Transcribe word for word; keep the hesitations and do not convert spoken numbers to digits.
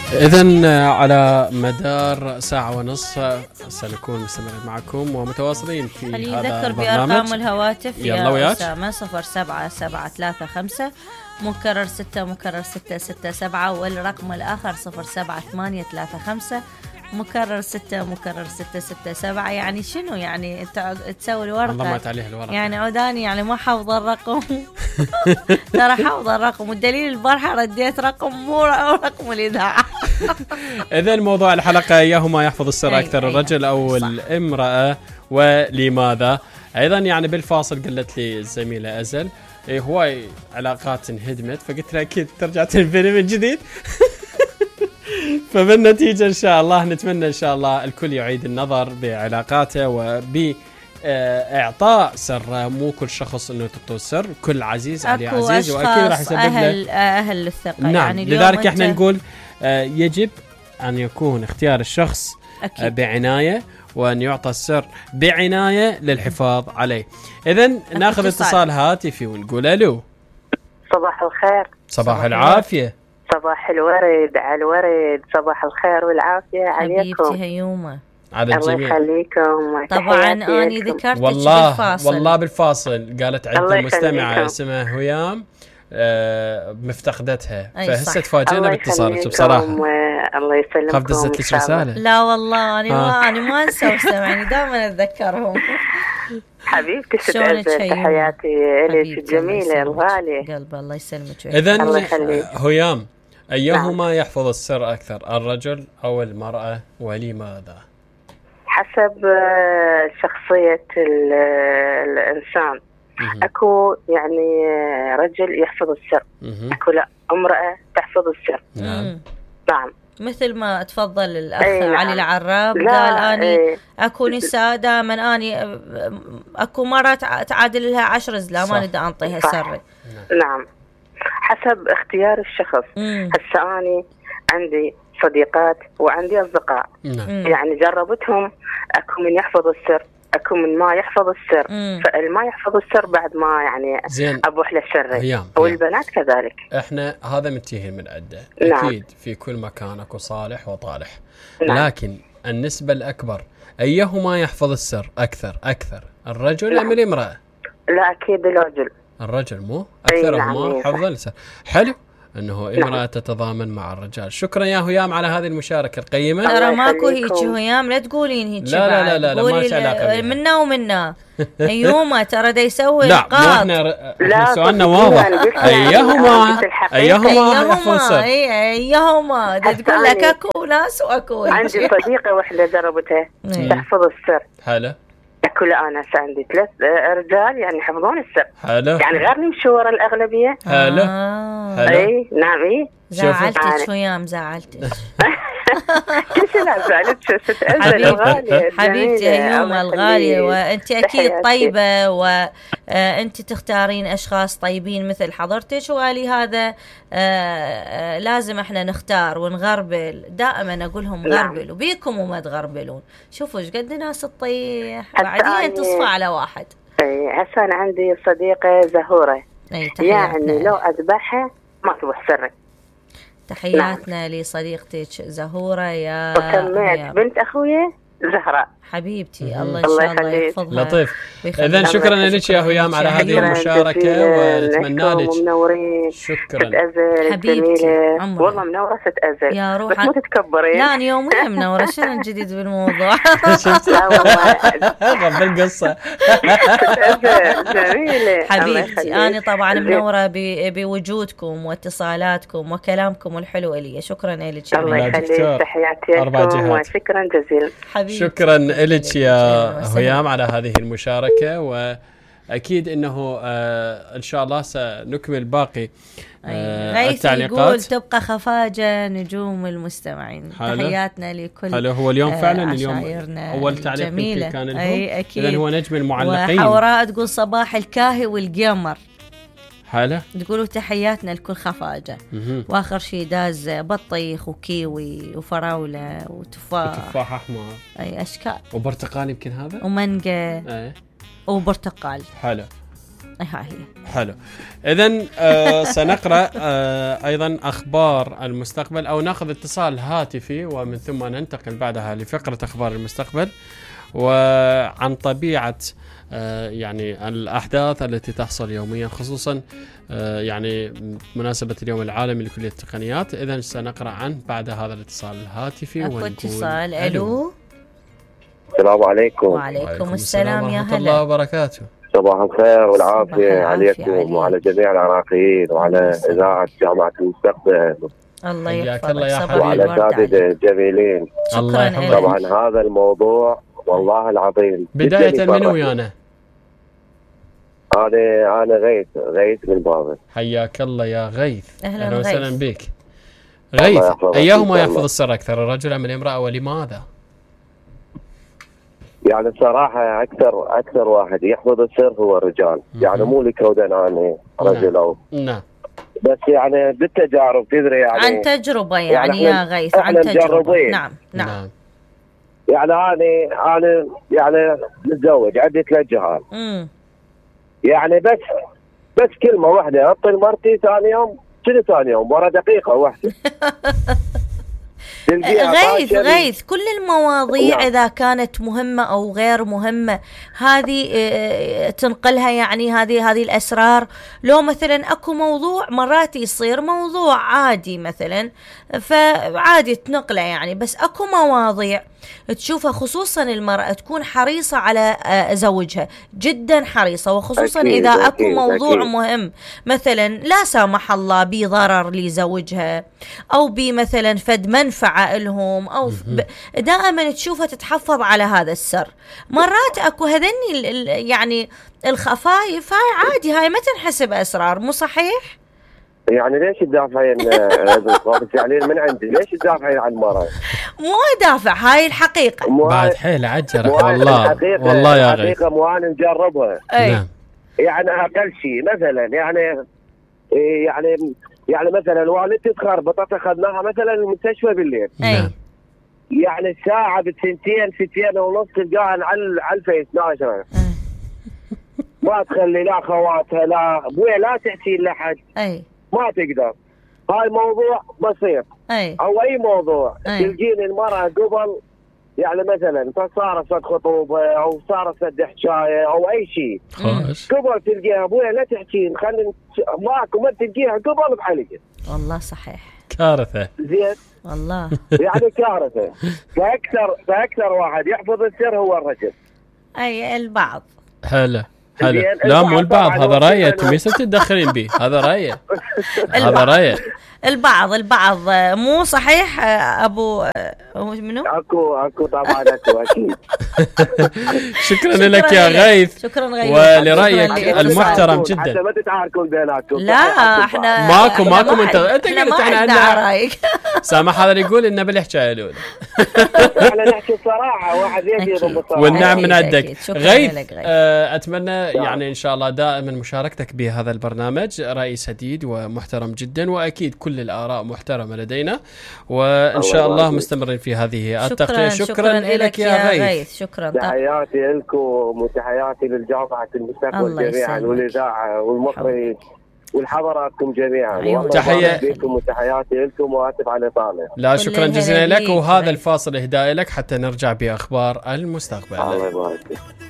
إذن على مدار ساعة ونصف سنكون مستمرين معكم ومتواصلين في هذا البرنامج. نذكر بأرقام الهواتف يا أسامة صفر سبعة سبعة ثلاثة خمسة مكرر ستة مكرر ستة ستة سبعة، والرقم الآخر صفر سبعة ثمانية ثلاثة خمسة مكرر ستة مكرر ستة ستة سبعة. يعني شنو يعني أنت تسوي الورقة انضمت عليها الورقة يعني عوداني يعني ما حافظ الرقم ترى حافظ الرقم، والدليل البارحة رديت رقم مو رقم الإذاعة. إذن موضوع الحلقة أيهما يحفظ السر أكثر، الرجل أو الامرأة، ولماذا؟ أيضا يعني بالفاصل قلت لي الزميلة أزل إيه هواي علاقات انهدمت، فقلت لها أكيد ترجع تنبني من جديد. فبالنتيجة إن شاء الله نتمنى إن شاء الله الكل يعيد النظر بعلاقاته وبإعطاء سر. مو كل شخص إنه تعطوه سر، كل عزيز عليه عزيز، وأكيد راح يسبب أهل له أهل الثقة. نعم. يعني لذلك إحنا نقول يجب أن يكون اختيار الشخص أكيد بعناية، وأن يعطى السر بعناية للحفاظ عليه. إذن ناخذ اتصال هاتفي ونقول ألو. صباح الخير. صباح العافية. صباح الورد على الورد، صباح الخير والعافية عليكم حبيبتي هيومة. الله يخليكم. طبعا أنا ذكرتك والله بالفاصل. والله بالفاصل قالت عندنا مستمعة اسمها هيام آه مفتقدتها، فهسه تفاجئنا باتصالك بصراحة. الله يسلمكم. خاف دزت لك رسالة. لا والله أنا ما أنا ما أنسى مستمعني، دائما أتذكرهم. حبيبتي ستأذن، تحياتي إليك الجميلة الغالية. قلب الله يسلمك. إذن هيام أيهما نعم. يحفظ السر أكثر، الرجل أو المرأة، ولماذا؟ حسب شخصية الإنسان. مم. أكو يعني رجل يحفظ السر، مم. أكو لا امرأة تحفظ السر. نعم. نعم. مثل ما تفضل الأخ نعم. علي العراب قال أني ايه. أكو نساء دائما أني أكو مرة تعادل لها عشر زلا ما ندى أنطيها سري. نعم. حسب اختيار الشخص. هسه أنا عندي صديقات وعندي أصدقاء. مم. يعني جربتهم، أكو من يحفظ السر، أكو من ما يحفظ السر. مم. فالما يحفظ السر بعد ما يعني زين. أبوح للشر، هيام. والبنات كذلك. إحنا هذا منتهي من عدة. نعم. أكيد في كل مكان أكو صالح وطالح. نعم. لكن النسبة الأكبر أيهما يحفظ السر أكثر أكثر، الرجل نعم. أم الامرأة؟ لا أكيد الرجل. الرجل مو أكثرهما نعم. حفظ السر. حلو انه امرأة نعم. تتضامن مع الرجال. شكرا يا هيام على هذه المشاركة القيمة. ترى ماكو هيك هيام، لا تقولين هيك. لا لا لا لا, لا ما علاقة منا ومنا. ايوما ترى دا يسوي لا مو احنا, احنا سؤالنا واضح. ايهما ايهما يحفظ السر. ايهما دا تقول لك اكو ناس واكو. عندي صديقة وحدة جربتها تحفظ السر. حلو. كل أنا عندي ثلاث رجال يعني يحفظون السر. حلو. يعني غير نمشي ورا الأغلبية. حلو. آه. أي نعم. إيه زعلتك ويام زعلتك. كل شيء لا زعلت. شو ستأذن الغالية حبيبتي هيومة الغالية، وأنت أكيد طيبة، وأنت تختارين أشخاص طيبين مثل حضرتك، وقالي هذا لازم احنا نختار ونغربل. دائما أقولهم غربلوا بيكم وما تغربلون. شوفوا ايش قد ناس تطيح بعدين تصفى على واحد. اي هسه أنا عندي صديقة زهورة، يعني لو أذبحها ما تروح سري. تحياتنا نعم. لصديقتك زهورة يا وسميت بنت أخويا زهراء. حبيبتي مم. الله إن شاء الله يحفظها. لطيف. إذن شكرا لك يا هيام على هذه المشاركة، ونتمنى لك شكرا حبيبتي. والله منورة ست أزل يا روح، بس مو تتكبرين. لا يومين منورة. شنو الجديد بالموضوع؟ شفت غب القصة. جميلة حبيبتي. أنا طبعا منورة بوجودكم واتصالاتكم وكلامكم الحلو لي. شكرا لك. الله يخليك. تحياتي لكم وشكرا جزيلا. شكرا لك يا هيام على هذه المشاركة، وأكيد أنه آه إن شاء الله سنكمل باقي آه التعليقات. يقول تبقى خفاجة نجوم المستمعين. تحياتنا لكل هلا. هو اليوم آه فعلا اليوم أول تعليق كان لهم. إذن هو نجم المعلقين. وحوراء تقول صباح الكاهي والقمر. حالة تقولوا تحياتنا لكل خفاجة. واخر شيء داز بطيخ وكيوي وفراولة وتفاح وتفاح احمر، اي اشكال، وبرتقال يمكن هذا، ومانجا اي وبرتقال. حلو. حلو. إذن آه سنقرأ آه أيضا أخبار المستقبل، أو نأخذ اتصال هاتفي ومن ثم ننتقل بعدها لفقرة أخبار المستقبل وعن طبيعة آه يعني الأحداث التي تحصل يوميا، خصوصا آه يعني مناسبة اليوم العالمي لكلية التقنيات. إذن سنقرأ عن بعد هذا الاتصال الهاتفي. أكو اتصال. ألو. السلام عليكم. وعليكم السلام يا هلا. ورحمة الله وبركاته. صباح الخير والعافية عليكم وعلى جميع العراقيين وعلى إذاعة جامعة المستقبل. الله يحفظك وعلى الأساتذة الجميلين. الله يحفظك. طبعا هذا الموضوع والله العظيم بداية من ويانا؟ أنا أنا غيث غيث من بابل. حياك الله يا غيث. أهلا وسهلا بك. غيث، أيهما يحفظ السر أكثر، الرجل أم الامرأة، ولماذا؟ يعني الصراحة أكثر أكثر واحد يحفظ السر هو الرجال. يعني مو لكون أنا رجل أو نعم، بس يعني بالتجارب تدري يعني عن تجربة يعني, يعني يا غيث عن تجربة. نعم نعم, نعم. يعني أنا أنا يعني متزوج عندي ثلاث جهات. امم يعني بس بس كلمة واحدة أعطي مرتي ثاني يوم، شنو ثاني يوم ورا دقيقة واحدة. غيث غيث كل المواضيع نعم. إذا كانت مهمة أو غير مهمة هذه تنقلها، يعني هذه هذه الأسرار. لو مثلا أكو موضوع مرات يصير موضوع عادي مثلا فعادي تنقله يعني، بس أكو مواضيع تشوفها خصوصا المرأة تكون حريصة على زوجها، جدا حريصة، وخصوصا أكيد إذا أكو أكيد موضوع أكيد مهم مثلا لا سامح الله بضرر لزوجها أو بمثلا فد منفعة لهم أو دائما تشوفها تتحفظ على هذا السر. مرات أكو هذني يعني الخفايف هاي عادي، هاي ما تنحسب أسرار، مو صحيح؟ يعني ليش تدافعين يعني من عندي ليش تدافعين عن المرأة؟ مو دافع، هاي الحقيقة. بعد حيل عجرك والله والله يا غيث. الحقيقة مو أنا نجربها. نعم. يعني أقل شيء مثلا يعني يعني يعني مثلا والدتي تخربطت أخذناها مثلا المستشفى بالليل. نعم. يعني الساعة بسنتين ستين ونص تلقاها على على الفيس ناشرة. ما تخلي لا خواتها لا ابويا لا تحكي لحد. اي ما تقدر. هاي موضوع بسيط. أي. او اي موضوع أي. تلقين المرأة قبل يعني مثلا صارت صد خطوبة او صارت صد حكاية او اي شيء قبل تلقيها ابويا لا تحكين خلي ماكو ما تلقيها قبل بحلقة. والله صحيح كارثة. زين والله يعني كارثة. فاكثر فاكثر واحد يحفظ السر هو الرجل. اي البعض. هلا هلا لا مو البعض، هذا رأيه تميس تتدخلين به، هذا رأيه هذا رأيه البعض البعض مو صحيح ابو منو؟ اكو اكو طبعا اكو اكيد. شكرا لك يا غيث. شكرا غيث ولرأيك المحترم جدا. حتى ما تتعاركون بيناتكم. لا احنا ماكو ماكو انت انت قلت احنا رايك. سامح هذا اللي يقول انه بالحكايه الاولى. احنا نحكي الصراحه واحد يجي يضم الصراحه. والنعم من عندك غيث. اتمنى يعني ان شاء الله دائما مشاركتك بهذا البرنامج، رأي سديد ومحترم جدا، واكيد كل الآراء محترمة لدينا، وإن شاء الله مستمرين في هذه التغطية. شكرا, شكرا لك يا غيث. شكرا. تحياتي لكم وتحياتي للجامعة المستقبل جميعا والإذاعة والمخرج والحضراتكم جميعا. أيوة. تحية لكم وتحياتي لكم وآسف على الإطالة. لا شكرا جزيلا لك، وهذا الفاصل إهداء لك حتى نرجع بأخبار المستقبل. الله يبارك.